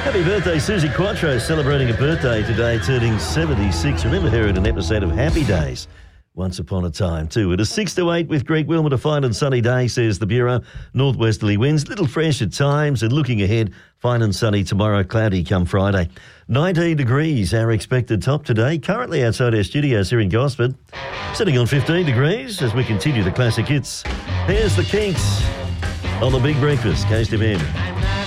Happy birthday, Susie Quattro, celebrating a birthday today, turning 76. Remember her in an episode of Happy Days once upon a time too. It is 6 to 8 with Greg Wilmot. A fine and sunny day, says the Bureau. Northwesterly winds, little fresh at times, and looking ahead, fine and sunny tomorrow, cloudy come Friday. 19 degrees, our expected top today. Currently outside our studios here in Gosford, sitting on 15 degrees as we continue the classic hits. Here's the Kinks on the Big Breakfast, KSFM.